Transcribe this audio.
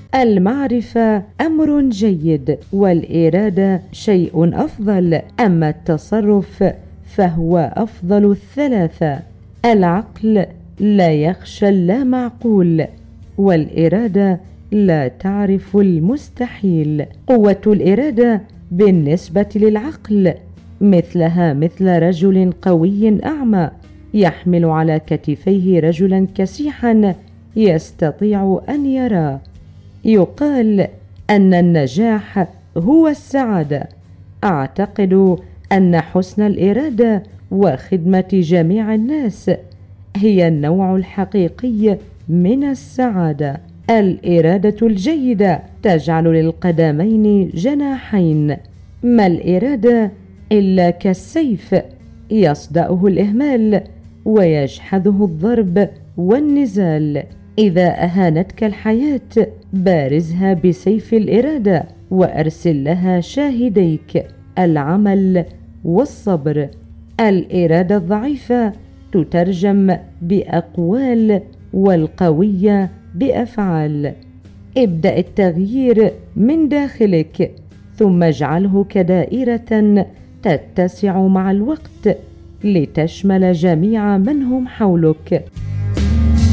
المعرفة أمر جيد والإرادة شيء أفضل، أما التصرف فهو أفضل الثلاثة. العقل لا يخشى اللامعقول، والإرادة لا تعرف المستحيل. قوة الإرادة بالنسبة للعقل مثلها مثل رجل قوي أعمى يحمل على كتفيه رجلا كسيحا يستطيع أن يرى. يقال أن النجاح هو السعادة. أعتقد أن حسن الإرادة وخدمة جميع الناس هي النوع الحقيقي من السعادة. الإرادة الجيدة تجعل للقدمين جناحين. ما الإرادة إلا كالسيف يصدأه الإهمال ويجحده الضرب والنزال. إذا أهانتك الحياة بارزها بسيف الإرادة وأرسل لها شاهديك العمل والصبر. الإرادة الضعيفة تترجم بأقوال والقوية بأفعال. ابدأ التغيير من داخلك ثم اجعله كدائرة تتسع مع الوقت لتشمل جميع من هم حولك.